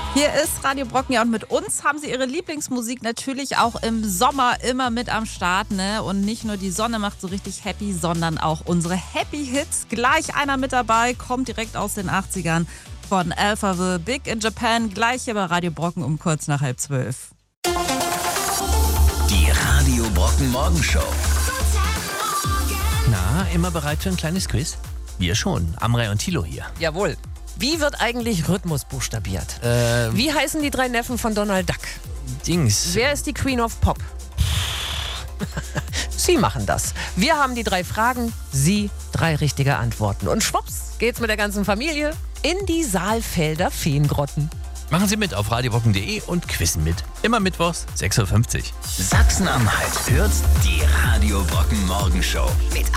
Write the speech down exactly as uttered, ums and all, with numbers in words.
Hier ist Radio Brocken, ja, und mit uns haben sie ihre Lieblingsmusik natürlich auch im Sommer immer mit am Start, ne? Und nicht nur die Sonne macht so richtig happy, sondern auch unsere Happy Hits. Gleich einer mit dabei, kommt direkt aus den achtzigern von Alphaville, Big in Japan, gleich hier bei Radio Brocken um kurz nach halb zwölf. Die Radio Brocken Morgenshow. Na, immer bereit für ein kleines Quiz? Wir schon. Amrei und Thilo hier. Jawohl. Wie wird eigentlich Rhythmus buchstabiert? Äh, Wie heißen die drei Neffen von Donald Duck? Dings. Wer ist die Queen of Pop? Sie machen das. Wir haben die drei Fragen, Sie drei richtige Antworten. Und schwupps geht's mit der ganzen Familie in die Saalfelder Feengrotten. Machen Sie mit auf radiobrocken punkt de und quizzen mit. Immer mittwochs, sechs Uhr fünfzig. Sachsen-Anhalt hört die Radio Brocken Morgenshow. Mit